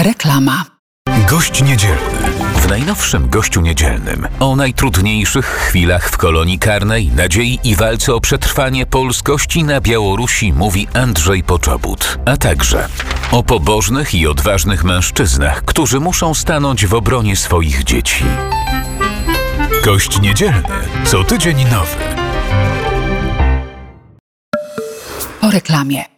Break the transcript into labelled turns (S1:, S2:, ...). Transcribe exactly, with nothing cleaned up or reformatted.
S1: Reklama.
S2: Gość niedzielny. W najnowszym Gościu Niedzielnym o najtrudniejszych chwilach w kolonii karnej, nadziei i walce o przetrwanie polskości na Białorusi mówi Andrzej Poczobut, a także o pobożnych i odważnych mężczyznach, którzy muszą stanąć w obronie swoich dzieci. Gość Niedzielny. Co tydzień nowy.
S1: Po reklamie.